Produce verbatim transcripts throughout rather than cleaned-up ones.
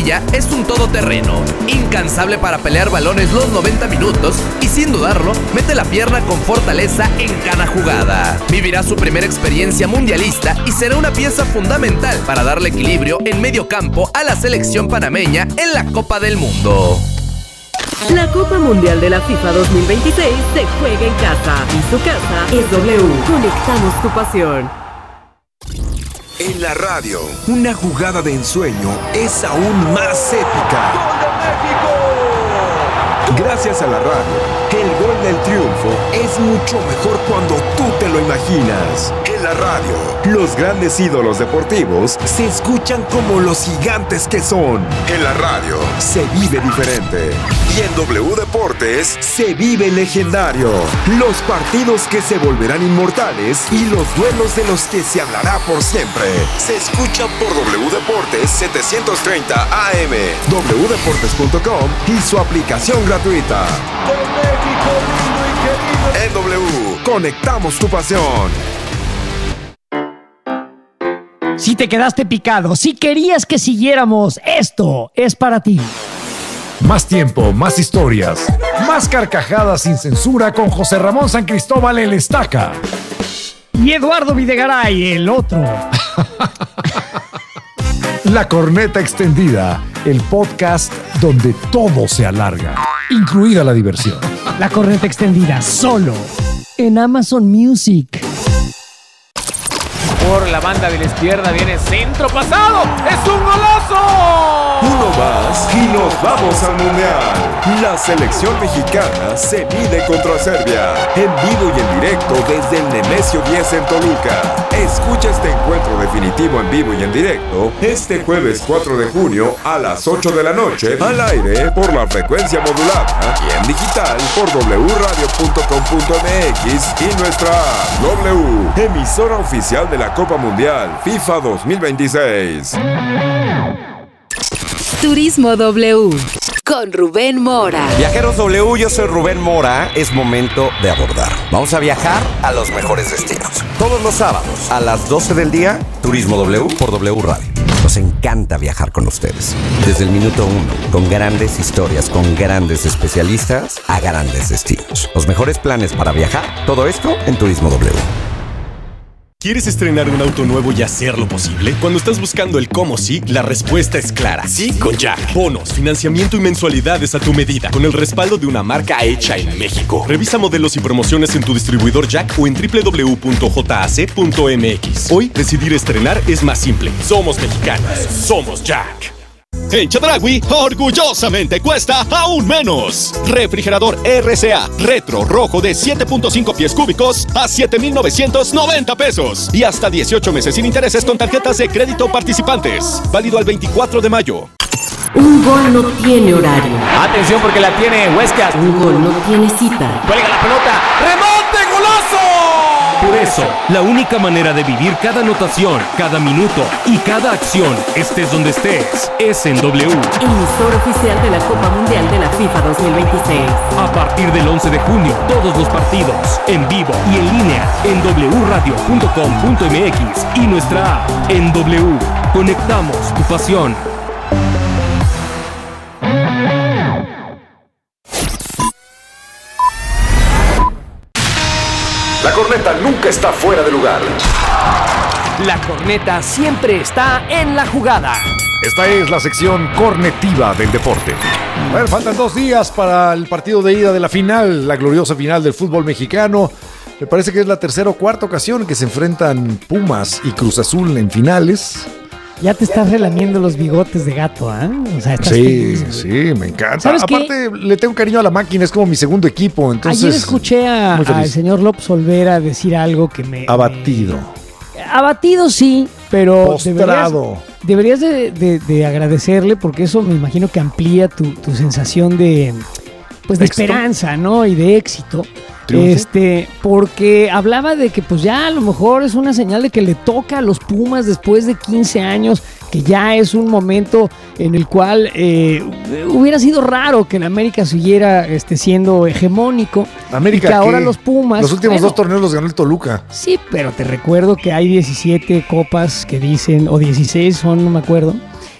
Padilla es un todoterreno, incansable para pelear balones los noventa minutos y sin dudarlo, mete la pierna con fortaleza en cada jugada. Vivirá su primera experiencia mundialista y será una pieza fundamental para darle equilibrio en medio campo a la selección panameña en la Copa del Mundo. La Copa Mundial de la FIFA dos mil veintiséis se juega en casa y su casa es W. Conectamos tu pasión. En la radio, una jugada de ensueño es aún más épica. ¡Gol de México! Gracias a la radio, el gol del triunfo es mucho mejor cuando tú te lo imaginas. En la radio, los grandes ídolos deportivos se escuchan como los gigantes que son. En la radio, se vive diferente. Y en W Deportes, se vive legendario. Los partidos que se volverán inmortales y los duelos de los que se hablará por siempre. Se escucha por W Deportes setecientos treinta A M, w deportes punto com y su aplicación gratuita. De México, lindo y querido. En W, conectamos tu pasión. Si te quedaste picado, si querías que siguiéramos, esto es para ti. Más tiempo, más historias, más carcajadas sin censura con José Ramón San Cristóbal el Estaca. Y Eduardo Videgaray, el otro. La Corneta Extendida, el podcast donde todo se alarga, incluida la diversión. La Corneta Extendida, solo en Amazon Music. Por la banda de la izquierda viene centro pasado. ¡Es un golazo! Uno más y nos vamos al Mundial. La selección mexicana se mide contra Serbia. En vivo y en directo desde el Nemesio diez en Toluca. Escucha este encuentro definitivo en vivo y en directo este jueves cuatro de junio a las ocho de la noche al aire por la frecuencia modulada y en digital por w radio punto com punto m x y nuestra app. W, emisora oficial de la Copa Mundial FIFA dos mil veintiséis. Turismo W con Rubén Mora. Viajeros W, yo soy Rubén Mora. Es momento de abordar. Vamos a viajar a los mejores destinos. Todos los sábados a las doce del día, Turismo W por W Radio. Nos encanta viajar con ustedes. Desde el minuto uno, con grandes historias, con grandes especialistas a grandes destinos. Los mejores planes para viajar, todo esto en Turismo W. ¿Quieres estrenar un auto nuevo y hacerlo posible? Cuando estás buscando el cómo sí, la respuesta es clara. Sí con Jack. Bonos, financiamiento y mensualidades a tu medida, con el respaldo de una marca hecha en México. Revisa modelos y promociones en tu distribuidor Jack o en doble u doble u doble u punto j a c punto m x. Hoy, decidir estrenar es más simple. Somos mexicanos. Somos Jack. En Chedraui, orgullosamente cuesta aún menos. Refrigerador R C A retro rojo de siete punto cinco pies cúbicos a siete mil novecientos noventa pesos. Y hasta dieciocho meses sin intereses con tarjetas de crédito participantes. Válido al veinticuatro de mayo. Un gol no tiene horario. Atención porque la tiene Huescas. Un gol no tiene cita. Cuelga la pelota. ¡Remonte, golazo! Por eso, la única manera de vivir cada anotación, cada minuto y cada acción, estés donde estés, es en W. Emisor oficial de la Copa Mundial de la FIFA dos mil veintiséis. A partir del once de junio, todos los partidos, en vivo y en línea, en w radio punto com punto m x y nuestra app. En W, conectamos tu pasión. La corneta nunca está fuera de lugar. La corneta siempre está en la jugada. Esta es la sección cornetiva del deporte. Bueno, faltan dos días para el partido de ida de la final, la gloriosa final del fútbol mexicano. Me parece que es la tercera o cuarta ocasión que se enfrentan Pumas y Cruz Azul en finales. Ya te estás relamiendo los bigotes de gato, ¿eh? O sea, estás sí, feliz, sí, me encanta. ¿Sabes Aparte, qué? le tengo cariño a la máquina, es como mi segundo equipo. Entonces, ayer escuché a, al señor López Olvera decir algo que me... Abatido. Me, abatido sí, pero... Postrado. Deberías, deberías de, de, de agradecerle porque eso me imagino que amplía tu, tu sensación de, pues, de esperanza, ¿no? Y de éxito. ¿Triunfo? Este, porque hablaba de que pues ya a lo mejor es una señal de que le toca a los Pumas después de quince años, que ya es un momento en el cual eh, hubiera sido raro que en América siguiera este, siendo hegemónico. América, y que ahora ¿qué? los Pumas... Los últimos bueno, dos torneos los ganó el Toluca. Sí, pero te recuerdo que hay diecisiete copas que dicen, o dieciséis son, no me acuerdo,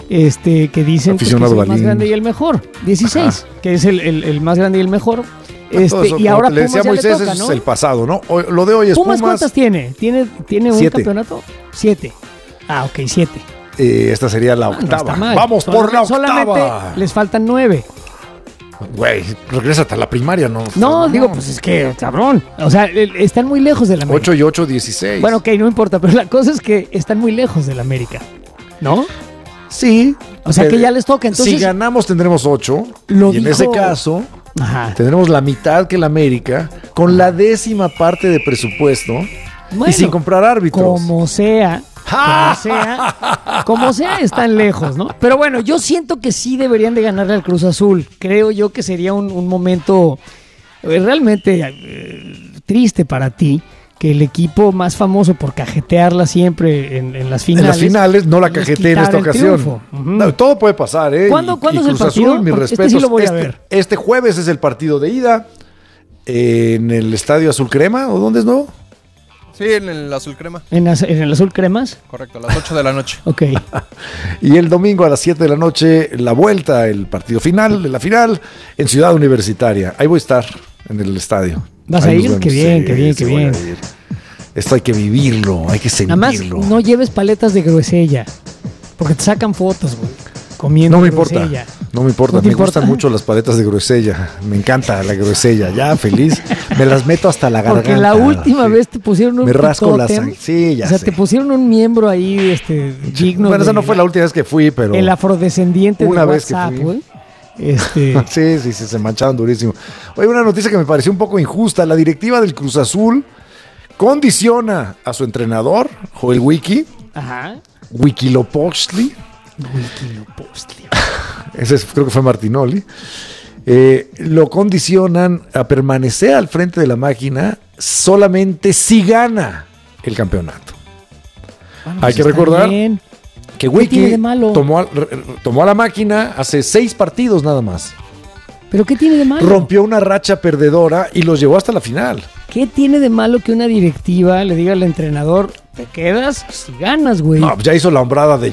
este, que dicen pues, que es el Balín. más grande y el mejor. dieciséis, Ajá. que es el, el, el más grande y el mejor. Este, eso, y ahora le decía Pumas Moisés, ya le toca, ¿no? Es el pasado, ¿no? O, lo de hoy es Pumas. Pumas. ¿Cuántas tiene? ¿Tiene, tiene un Siete. campeonato? Siete. Ah, ok, siete. Eh, esta sería la octava. No Vamos solamente, por la octava. Solamente les faltan nueve. Güey, regresa hasta la primaria, ¿no? No, no, digo, pues es que, cabrón. O sea, están muy lejos de la América. ocho y ocho, dieciséis. Bueno, ok, no importa, pero la cosa es que están muy lejos de la América, ¿no? Sí. O sea, que ya les toca, entonces... Si ganamos tendremos ocho. Lo y en dijo... ese caso, Ajá. tendremos la mitad que la América, con la décima parte de presupuesto bueno, y sin comprar árbitros. Como sea... Como sea, como sea, están lejos, ¿no? Pero bueno, yo siento que sí deberían de ganarle al Cruz Azul. Creo yo que sería un, un momento eh, realmente eh, triste para ti, que el equipo más famoso por cajetearla siempre en, en las finales. En las finales no la cajeteé en esta ocasión. Uh-huh. No, todo puede pasar, ¿eh? ¿Cuándo, y, ¿cuándo y es el Cruz partido? Azul, mis Porque respetos. Este sí lo voy este, a ver. Este jueves es el partido de ida eh, en el Estadio Azul Crema, ¿o dónde es, no? Sí, en el Azul Crema. ¿En, las, ¿En el Azul Cremas? Correcto, a las ocho de la noche. Ok. Y el domingo a las siete de la noche, la vuelta, el partido final, la final, en Ciudad Universitaria. Ahí voy a estar, en el estadio. ¿Vas Ahí a ir? Qué bien, sí, qué bien, qué bien. Esto hay que vivirlo, hay que sentirlo. Nada más, no lleves paletas de grosella, porque te sacan fotos, güey, comiendo No me grosella. importa, no me importa, ¿No te me importa? gustan mucho las paletas de grosella, me encanta la grosella, ya feliz, me las meto hasta la garganta. Porque la última sí. vez te pusieron un Me rasco la tótem, sangre, sí, ya O sea, sé. te pusieron un miembro ahí, este, digno Bueno, esa de no fue la última vez que fui, pero... el afrodescendiente una de vez que WhatsApp, fui. güey. Este... sí, sí, sí, se mancharon durísimo. Oye, una noticia que me pareció un poco injusta, la directiva del Cruz Azul condiciona a su entrenador, Joel Wiki, Ajá. Wikilopochtli, Wikilopochtli. ese es, creo que fue Martinoli, eh, lo condicionan a permanecer al frente de la máquina solamente si gana el campeonato. Bueno, Hay pues que está recordar bien. que ¿Qué tiene Wiki de malo? tomó, a- re- tomó a la máquina hace seis partidos nada más. ¿Pero qué tiene de malo? Rompió una racha perdedora y los llevó hasta la final. ¿Qué tiene de malo que una directiva le diga al entrenador, te quedas si ganas, güey? No, ya hizo la hombrada de